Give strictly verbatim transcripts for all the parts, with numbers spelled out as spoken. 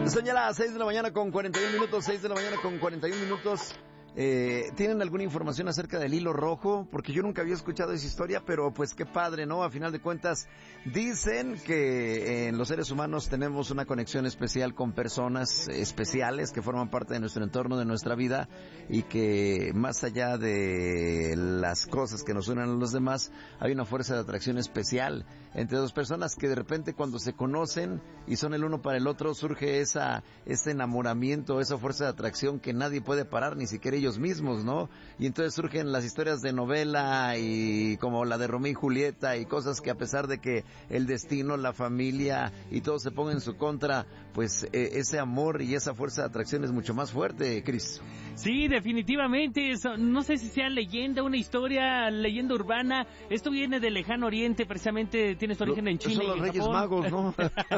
Son ya las seis de la mañana con cuarenta y un minutos, seis de la mañana con cuarenta y un minutos. Eh, ¿Tienen alguna información acerca del hilo rojo? Porque yo nunca había escuchado esa historia, pero pues qué padre, ¿no? A final de cuentas, dicen que en los seres humanos tenemos una conexión especial con personas especiales que forman parte de nuestro entorno, de nuestra vida, y que más allá de las cosas que nos unen a los demás, hay una fuerza de atracción especial entre dos personas que de repente cuando se conocen y son el uno para el otro, surge esa ese enamoramiento, esa fuerza de atracción que nadie puede parar, ni siquiera ellos mismos, ¿no? Y entonces surgen las historias de novela y como la de Romeo y Julieta y cosas que a pesar de que el destino, la familia y todo se ponga en su contra, pues eh, ese amor y esa fuerza de atracción es mucho más fuerte, Chris. Sí, definitivamente, eso, no sé si sea leyenda, una historia, leyenda urbana, esto viene del lejano oriente, precisamente tiene su origen Lo, en China son y los en Reyes Japón. Magos, ¿no?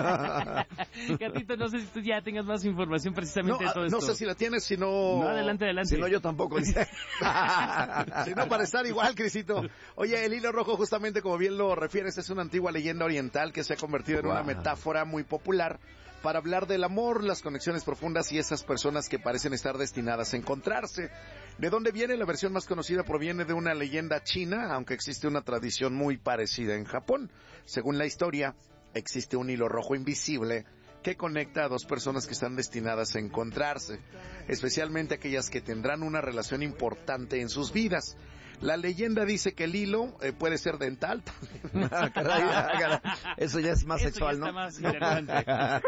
Gatito, no sé si tú ya tengas más información precisamente no, de todo esto. No sé si la tienes, si no... No, adelante, adelante. Si no, yo tampoco. Si no, para estar igual, Crisito. Oye, el hilo rojo, justamente como bien lo refieres, es una antigua leyenda oriental que se ha convertido en wow. una metáfora muy popular para hablar del amor, las conexiones profundas y esas personas que parecen estar destinadas a encontrarse. ¿De dónde viene? La versión más conocida proviene de una leyenda china, aunque existe una tradición muy parecida en Japón. Según la historia, existe un hilo rojo invisible que conecta a dos personas que están destinadas a encontrarse, especialmente aquellas que tendrán una relación importante en sus vidas. La leyenda dice que el hilo eh, puede ser dental. Ah, caray, ah, caray. Eso ya es más Eso sexual, ya está ¿no? más interesante.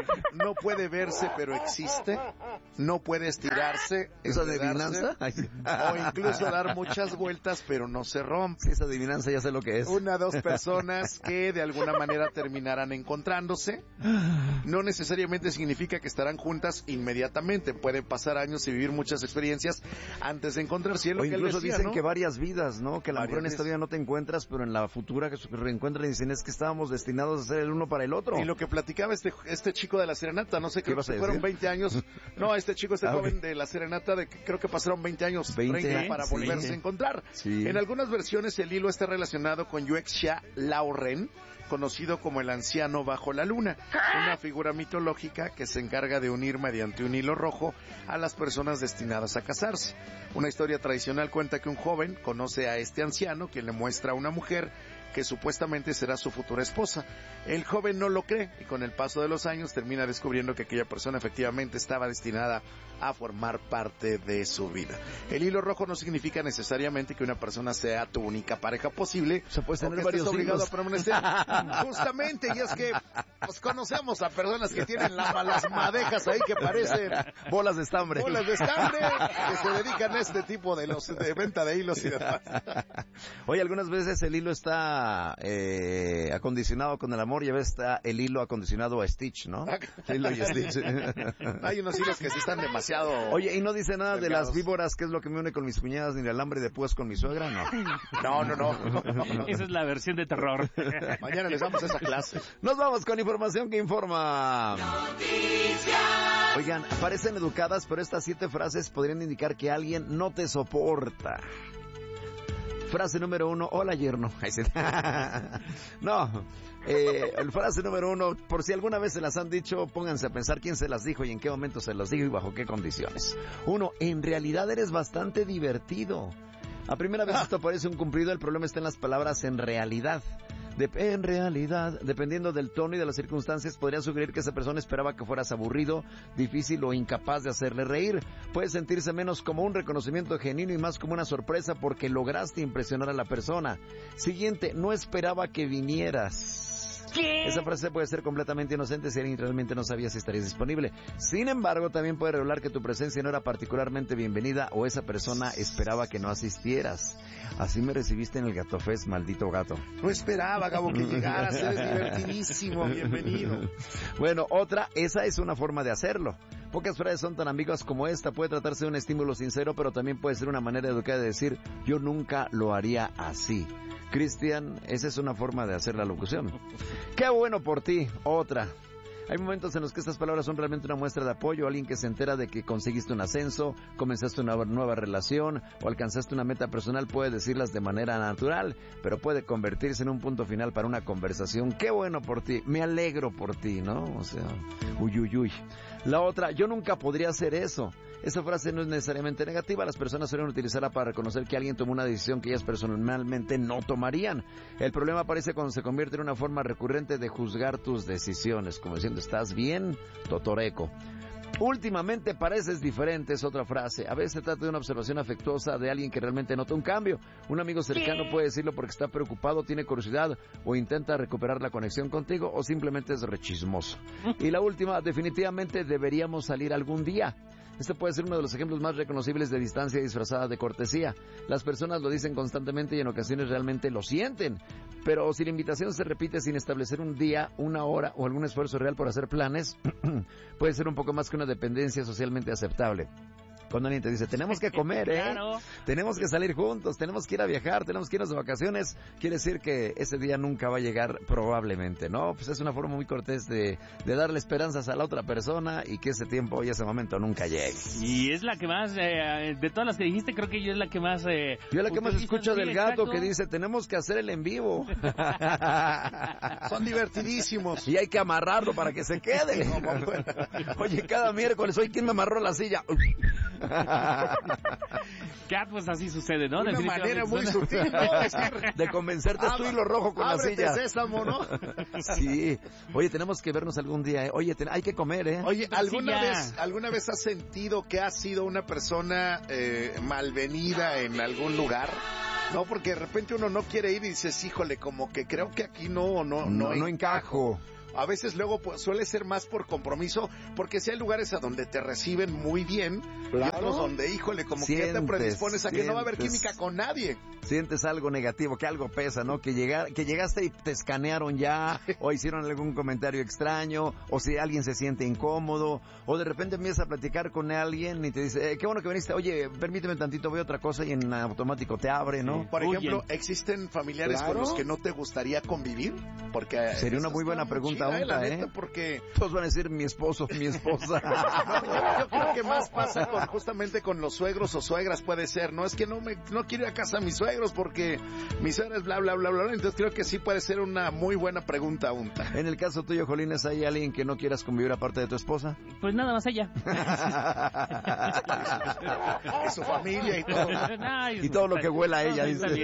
No puede verse, pero existe. No puede estirarse, ¿Esa enredarse, adivinanza? o incluso dar muchas vueltas, pero no se rompe. Sí, esa adivinanza ya sé lo que es. Una o dos personas que de alguna manera terminarán encontrándose. No necesariamente significa que estarán juntas inmediatamente. Pueden pasar años y vivir muchas experiencias antes de encontrarse. Y es lo O que él incluso decía, dicen ¿no? que varias vidas, ¿no? Que a lo mejor en Varias esta vida no te encuentras, pero en la futura que se reencuentran y dicen es que estábamos destinados a ser el uno para el otro. Y lo que platicaba este este chico de la Serenata, no sé, creo que ibas a fueron decir? veinte años. No, este chico, este Ah, joven ok. de la Serenata, de que creo que pasaron veinte años, veinte, treinta para sí. volverse a encontrar. Sí. En algunas versiones el hilo está relacionado con Yuexia Laoren, conocido como el anciano bajo la luna, una figura mitológica que se encarga de unir mediante un hilo rojo a las personas destinadas a casarse. Una historia tradicional cuenta que un joven conoce a este anciano, quien le muestra a una mujer que supuestamente será su futura esposa. El joven no lo cree y con el paso de los años termina descubriendo que aquella persona efectivamente estaba destinada a formar parte de su vida. El hilo rojo no significa necesariamente que una persona sea tu única pareja posible, Se puede o tener que varios estés obligado hilos. a permanecer. Justamente, y es que pues conocemos a personas que tienen la, las madejas ahí que parecen bolas de estambre. bolas de estambre, que se dedican a este tipo de los de venta de hilos y demás. Oye, algunas veces el hilo está eh, acondicionado con el amor y a veces está el hilo acondicionado a Stitch, ¿no? Hilo y Stitch. Hay unos hilos que sí están demasiado... Oye, ¿y no dice nada de las delgados. víboras, que es lo que me une con mis cuñadas, ni el alambre de púas con mi suegra? No. No, no, no. Esa es la versión de terror. Mañana les damos esa clase. Nos vamos con información que informa. Noticias. Oigan, parecen educadas, pero estas siete frases podrían indicar que alguien no te soporta. Frase número uno, hola yerno. No, eh, frase número uno, por si alguna vez se las han dicho, pónganse a pensar quién se las dijo y en qué momento se las dijo y bajo qué condiciones. Uno, en realidad eres bastante divertido. A primera vez esto parece un cumplido, el problema está en las palabras en realidad. De, en realidad, dependiendo del tono y de las circunstancias, podría sugerir que esa persona esperaba que fueras aburrido, difícil o incapaz de hacerle reír. Puede sentirse menos como un reconocimiento genuino y más como una sorpresa porque lograste impresionar a la persona. Siguiente, no esperaba que vinieras. ¿Qué? Esa frase puede ser completamente inocente si alguien realmente no sabía si estarías disponible. Sin embargo, también puede revelar que tu presencia no era particularmente bienvenida o esa persona esperaba que no asistieras. Así me recibiste en el Gato Fest, maldito gato. No esperaba, Gabo, que llegaras. Eres divertidísimo. Bienvenido. Bueno, otra, esa es una forma de hacerlo. Pocas frases son tan ambiguas como esta. Puede tratarse de un estímulo sincero, pero también puede ser una manera educada de decir, yo nunca lo haría así. Cristian, esa es una forma de hacer la locución. ¡Qué bueno por ti! Otra. Hay momentos en los que estas palabras son realmente una muestra de apoyo. Alguien que se entera de que conseguiste un ascenso, comenzaste una nueva relación o alcanzaste una meta personal puede decirlas de manera natural, pero puede convertirse en un punto final para una conversación. Qué bueno por ti, me alegro por ti, ¿no? O sea, uy, uy, uy. La otra, yo nunca podría hacer eso. Esa frase no es necesariamente negativa, las personas suelen utilizarla para reconocer que alguien tomó una decisión que ellas personalmente no tomarían. El problema aparece cuando se convierte en una forma recurrente de juzgar tus decisiones, como diciendo, ¿estás bien, Totoreco? Últimamente pareces diferente, es otra frase. A veces se trata de una observación afectuosa de alguien que realmente nota un cambio. Un amigo cercano puede decirlo porque está preocupado, tiene curiosidad o intenta recuperar la conexión contigo o simplemente es rechismoso. Y la última, definitivamente deberíamos salir algún día. Este puede ser uno de los ejemplos más reconocibles de distancia disfrazada de cortesía. Las personas lo dicen constantemente y en ocasiones realmente lo sienten. Pero si la invitación se repite sin establecer un día, una hora o algún esfuerzo real por hacer planes, puede ser un poco más que una dependencia socialmente aceptable. Cuando alguien te dice, tenemos que comer, ¿eh? Claro. Tenemos que salir juntos, tenemos que ir a viajar, tenemos que irnos de vacaciones, quiere decir que ese día nunca va a llegar probablemente, ¿no? Pues es una forma muy cortés de, de darle esperanzas a la otra persona y que ese tiempo y ese momento nunca llegue. Y es la que más, eh, de todas las que dijiste, creo que yo es la que más... Eh, yo la que más escucho del gato que dice, tenemos que hacer el en vivo. Son divertidísimos. Y hay que amarrarlo para que se quede. Oye, cada miércoles, hoy ¿quién me amarró la silla? Cat, pues así sucede, ¿no? De una manera muy sutil, ¿no? Decir, de convencerte tú y lo rojo con la silla. Sésamo, ¿no? Sí. Oye, tenemos que vernos algún día, ¿eh? Oye, ten, hay que comer, ¿eh? Oye, ¿alguna sí, vez alguna vez has sentido que has sido una persona eh, malvenida en algún lugar? No, porque de repente uno no quiere ir y dices, híjole, como que creo que aquí no, no, no, no, no encajo. A veces luego pues, suele ser más por compromiso, porque si hay lugares a donde te reciben muy bien, claro. Y otros donde, híjole, como sientes, que te predispones a sientes, que no va a haber química con nadie. Sientes algo negativo, que algo pesa, ¿no? Que, llega, que llegaste y te escanearon ya, o hicieron algún comentario extraño, o si alguien se siente incómodo, o de repente empiezas a platicar con alguien y te dice, eh, qué bueno que viniste, oye, permíteme tantito, voy a otra cosa, y en automático te abre, ¿no? Sí. Por ejemplo, Oye. ¿existen familiares claro. con los que no te gustaría convivir? Porque sería una muy buena pregunta. Chida, Unta, la ¿eh? neta, porque todos van a decir mi esposo, mi esposa. No, yo, yo creo que más pasa con, justamente con los suegros o suegras, puede ser, no es que no me no quiero ir a casa a mis suegros porque mis suegras bla bla bla bla, entonces creo que sí puede ser una muy buena pregunta, Unta. En el caso tuyo, Jolines, ¿hay alguien que no quieras convivir aparte de tu esposa? Pues nada más ella. Y su familia y todo. No, y todo lo que huela a ella, dice.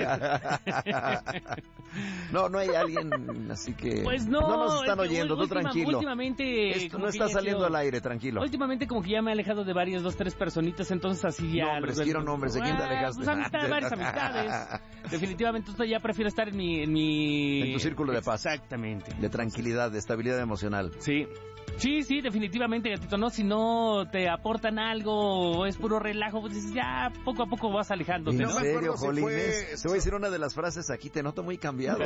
No, no hay alguien así que... Pues no, no nos están es que oyendo, tú última, tranquilo. Últimamente... Esto no está saliendo sido, al aire, tranquilo. Últimamente como que ya me he alejado de varias, dos, tres personitas, entonces así ya... Nombres, quiero nombres, ¿de quién te alejaste? Pues amistades, varias amistades. Definitivamente, entonces ya prefiero estar en mi... En, mi... en tu círculo de paz. Exactamente. De tranquilidad, de estabilidad emocional. Sí. Sí, sí, definitivamente, gatito, ¿no? Si no te aportan algo o es puro relajo, pues dices, ya poco a poco vas alejándote, ¿En ¿no? serio, si Jolines? Fue... Te voy a decir una de las frases aquí, te noto muy cambiado.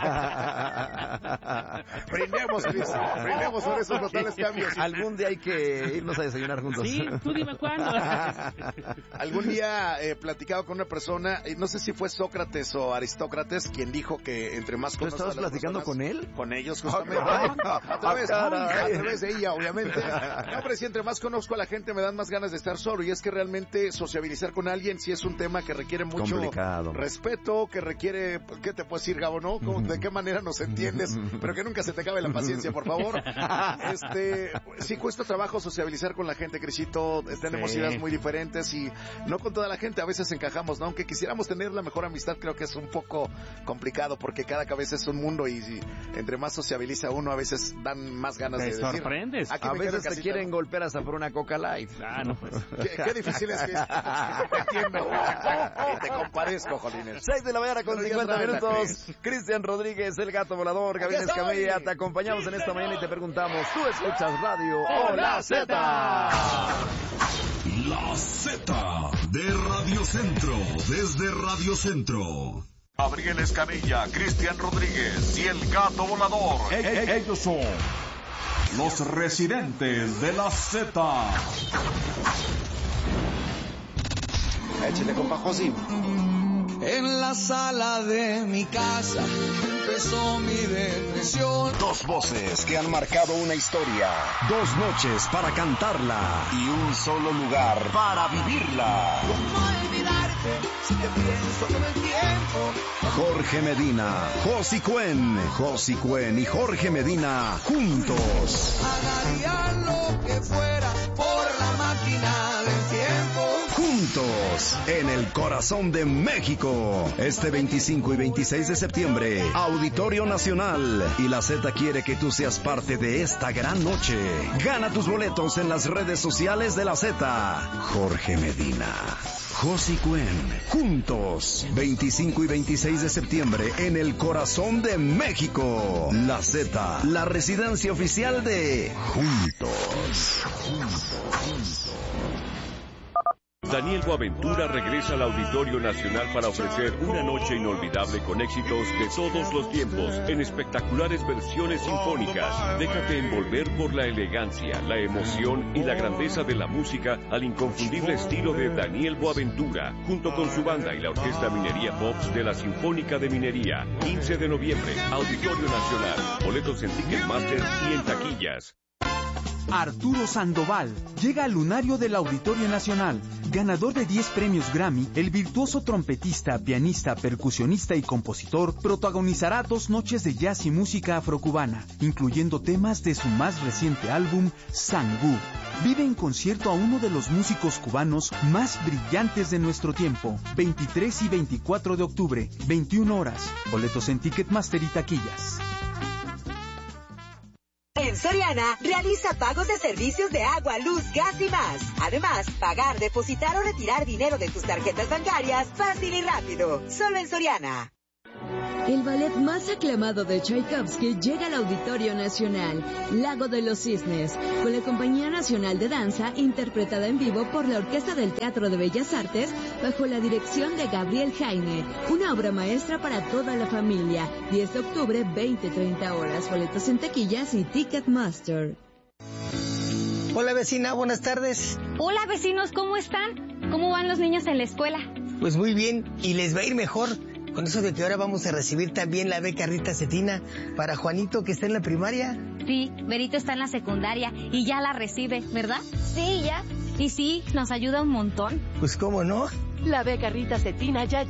Brindemos, Cris, brindemos por esos totales cambios. Algún día hay que irnos a desayunar juntos. Sí, tú dime cuándo. Algún día he eh, platicado con una persona, no sé si fue Sócrates o Aristócrates, quien dijo que entre más ¿Tú estabas platicando con él? Con ellos, justamente. Ah, a través, a través de ella, obviamente. No, hombre, si entre más conozco a la gente me dan más ganas de estar solo, y es que realmente sociabilizar con alguien sí es un tema que requiere mucho complicado. Respeto, que requiere, ¿qué te puedo decir, Gabo, no? ¿De qué manera nos entiendes? Pero que nunca se te acabe la paciencia, por favor. Este, sí cuesta trabajo sociabilizar con la gente, Crisito, tenemos sí. ideas muy diferentes y no con toda la gente a veces encajamos, ¿no? Aunque quisiéramos tener la mejor amistad, creo que es un poco complicado porque cada cabeza es un mundo y si, entre más sociabiliza uno, a veces dan más ganas de decir. sorprendes. A veces te quieren ¿no? golpear hasta por una Coca Light. Ah, no, pues. Qué, qué difícil es que es. Te entiendo. Y te compadezco, Jolines. seis de la mañana con cincuenta minutos. Cristian Rodríguez, el gato volador, Gabriel Escamilla, te acompañamos en esta mañana y te preguntamos, ¿tú escuchas radio o la Z? La Z de Radio Centro, desde Radio Centro. Gabriel Escamilla, Cristian Rodríguez y el gato volador. E- e- ellos son los residentes de la Z. Échale, compa José. En la sala de mi casa empezó mi depresión. Dos voces que han marcado una historia. Dos noches para cantarla. Y un solo lugar para vivirla. ¿Cómo olvidarte si te pienso todo el tiempo? Jorge Medina, Josi Cuen, Josi Cuen y Jorge Medina juntos. Haría lo que fuera por la máquina del tiempo. Juntos, en el corazón de México. Este veinticinco y veintiséis de septiembre, Auditorio Nacional. Y la Z quiere que tú seas parte de esta gran noche. Gana tus boletos en las redes sociales de la Z. Jorge Medina, Josi Cuen, juntos, veinticinco y veintiséis de septiembre, en el corazón de México. La Z, la residencia oficial de Juntos. Juntos, juntos. Daniel Boaventura regresa al Auditorio Nacional para ofrecer una noche inolvidable con éxitos de todos los tiempos, en espectaculares versiones sinfónicas. Déjate envolver por la elegancia, la emoción y la grandeza de la música al inconfundible estilo de Daniel Boaventura, junto con su banda y la Orquesta Minería Pops de la Sinfónica de Minería. quince de noviembre, Auditorio Nacional. Boletos en Ticketmaster y en taquillas. Arturo Sandoval llega al lunario del Auditorio Nacional. Ganador de diez premios Grammy, el virtuoso trompetista, pianista, percusionista y compositor protagonizará dos noches de jazz y música afrocubana, incluyendo temas de su más reciente álbum, Sangú. Vive en concierto a uno de los músicos cubanos más brillantes de nuestro tiempo. veintitrés y veinticuatro de octubre, veintiuna horas. Boletos en Ticketmaster y taquillas. En Soriana, realiza pagos de servicios de agua, luz, gas y más. Además, pagar, depositar o retirar dinero de tus tarjetas bancarias fácil y rápido. Solo en Soriana. El ballet más aclamado de Tchaikovsky llega al Auditorio Nacional, Lago de los Cisnes, con la Compañía Nacional de Danza, interpretada en vivo por la Orquesta del Teatro de Bellas Artes, bajo la dirección de Gabriel Jaime. Una obra maestra para toda la familia. diez de octubre, veinte a treinta horas. Boletos en taquillas y Ticketmaster. Hola vecina, buenas tardes. Hola vecinos, ¿cómo están? ¿Cómo van los niños en la escuela? Pues muy bien, y les va a ir mejor. Con eso de que ahora vamos a recibir también la beca Rita Cetina para Juanito, que está en la primaria. Sí, Berito está en la secundaria y ya la recibe, ¿verdad? Sí, ya. Y sí, nos ayuda un montón. Pues cómo no. La beca Rita Cetina ya